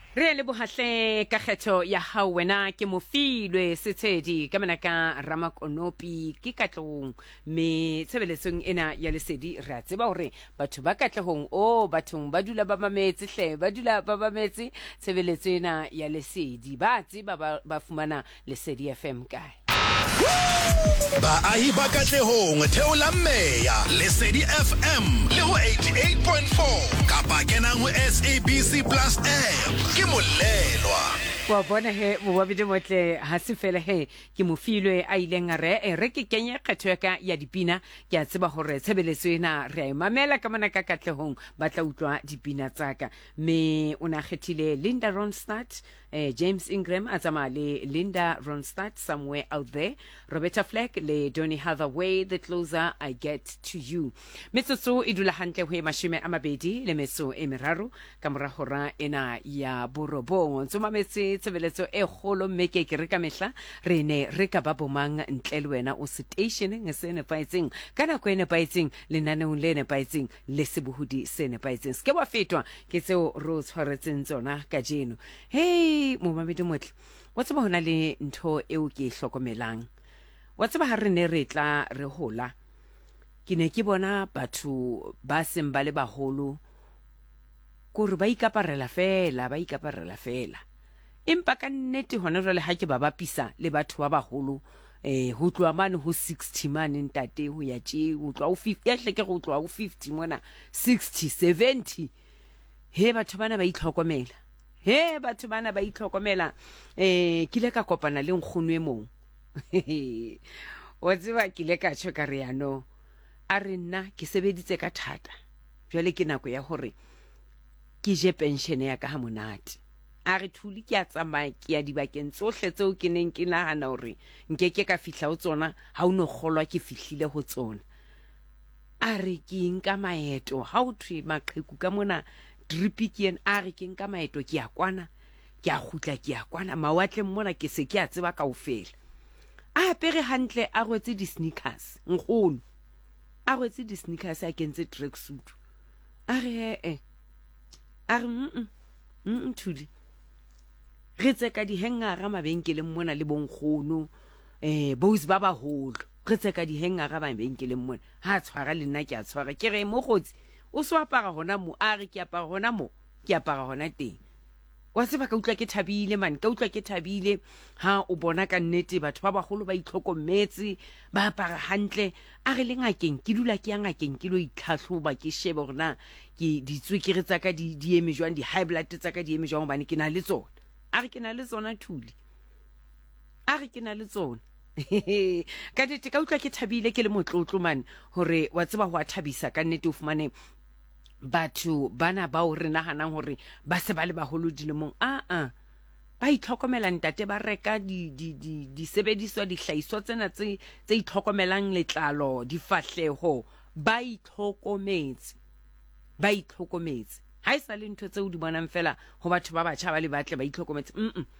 Re le bohatle ka kgetho ya hao wena ke mofilwe setshedi ka manaka Ramakonopi ke katlong me tshebeletsong ena ya lesedi re a tseba hore batho ba katlehong bathong ba dula ba mametse ba dula ba mametse tshebeletso ena ya lesedi ba tseba ba fumana lesedi FM kae Baahi ba katlehong theola mmeya lesedi FM le ho 88.4 kapa kenang ho SABC Plus app ke molelwa wa bona he bobabide motle ha se fela he ke mofilwe a ileng re ke kenye kgetho ya dipina ke a tseba hore tshebeletso ena re a mamela ka mona ka katlehong ba tla utlwa dipina tsaka me una khethile Linda Ronstadt James Ingram atsama le Linda Ronstadt Somewhere Out There Roberta Fleck le Donny Hathaway The Closer I Get to You metsotso idula hantle ho mashome a mabedi le metso e meraro ka mora hora ena ya borobong tsoma metse tshebeletso e kgolo mmeke ke re ka mehla re ne re ka ba bomang ntle le wena o stationing se ne paitseng kana ko ene paitseng lenaneng le ne paitseng le sebohudi se ne paitseng ske wa fetwa ke tseo ro tshwaretseng tsona ka jeno hey momamedi motle wa tseba hona le ntho eo ke hlokomelang wa tseba ha re ne re tla re hola ke ne ke bona batho ba seng ba le baholo gore ba ikaparela fela empa ka nnete hona jwale ha ke ba bapisa le batho ba baholo ho tloa mane ho 60 mane ntate ho ya tje ho tloa ho 50 ya hle ke go tloa ho 50 mona 60 70 he batho bana ba itlhokomela ke le ka kopana le nkgono e mong o tseba ke le ka tsho ka re yano a re nna ke sebeditse ka thata jwale ke nako ya hore ke je pension ya ka ha monate a re thuli ke a tsamaya ke ya dibakeng tsohle tseo ke neng ke nahana hore nkeke ka fihla ho tsona ha o no kgolwa ke fihlile ho tsona a re ke nka maeto ha o thwe maqheku ka mona dripikien a re ke nka maeto ke a kwana ke a khutla ke a kwana mawatle mona ke se ke a tseba kaofela a pere hantle a rwetse di sneakers nkgono a rwetse di sneakers a kentse tracksuit a re a re thuli re tseka di hangara mabenkeleng mona le bonkgono boys ba baholo re tseka di hangara mabenkeleng mona ha tshwara le nna ke a tshwara ke re mogotsi o so apara hona mo a re ke apara hona mo ke apara hona teng wa se ba ka utlwa ke thabile man ka utlwa ke thabile ha o bona ka nnete batho ba bagolo ba itlhokometse ba apara hantle a re le ngakeng ke dula ke ya ngakeng ke lo itlhahloba ke shebe hore ke ditswekere tsa ka di eme jwang di high blood tsa ka di eme jwang bane ke na le tsona a re ke na le tsona thuli a re ke na le tsona ka dite ka utlwa ke thabile ke le motlotlo man hore wa tseba ho a thabisa ka nnete o fumane batho bana ba o re nahanang hore ba se ba le baholo dilemong ba itlhokomela ntate ba reka di sebediswa di hlaiswa tsena tse itlhokomelang letlalo difahleho ba itlhokometse ha e sa le ntho tseo di bonang fela ho batho ba batjha ba le batle ba itlhokometse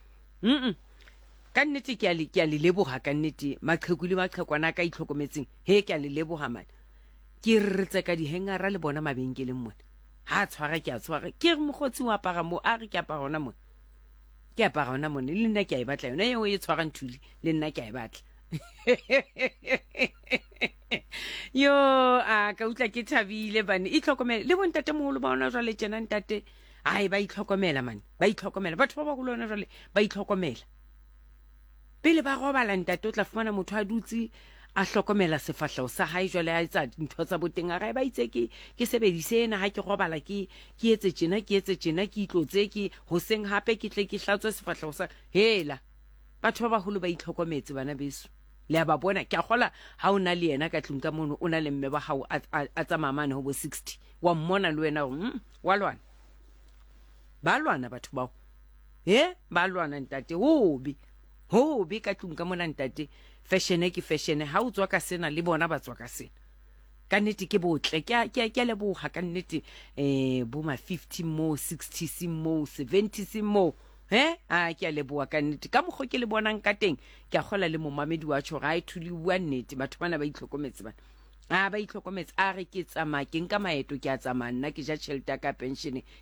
ka nnete ke a le leboga ka nnete maqheku le maqhekwana ka itlhokometseng he ke a le leboga man ke re tseka di hangara le bona mabenkeleng mona ha tshwara ke a tshwara ke re mogotsi wa apara mo a re ke apara hona mo ke apara hona mo le nna ke a e batla yona eo e tshwarang thuli le nna ke a e batla yo ka utla ke thabile bane itlhokomela le bontate moholo ba ona jwale tjena ntate ai ba itlhokomela man ba itlhokomela batho ba bagolo ona jwale ba itlhokomela pele ba robala ntate o tla fumana motho a dutse a hlokomela sefahleho sa hae jwale a etsa ntho tsa boteng a re ba itse ke sebedise ena ha ke robala ke etse tjena ke itlotse ke hoseng hape ke tle ke hlatswe sefahleho sa hela batho ba baholo ba itlhokometse bana beso le a ba bona ke a gola ha o na le yena ka tlung ka mono o na le mme ba hao a tsamamane ho bo 60 wa mmona le wena wa lwana ba lwana batho bao ba lwana ntate hobe ka tlung ka mona ntate fashion ke fashion ha o tswa ka sena le bona ba tswa ka sena ka nnete ke botle ke a leboga ka nnete bo ma 50 mo 60 sim mo 70 sim mo ke a leboa ka nnete ka mokgo ke le bonang ka teng ke a gola le momamedi wa tsho ga e thuli bua nnete batho bana ba itlhokometse bana ba itlhokometse a re ke tsamaya ke nka maeto ke a tsamaya nna ke ja tšhelete ka pension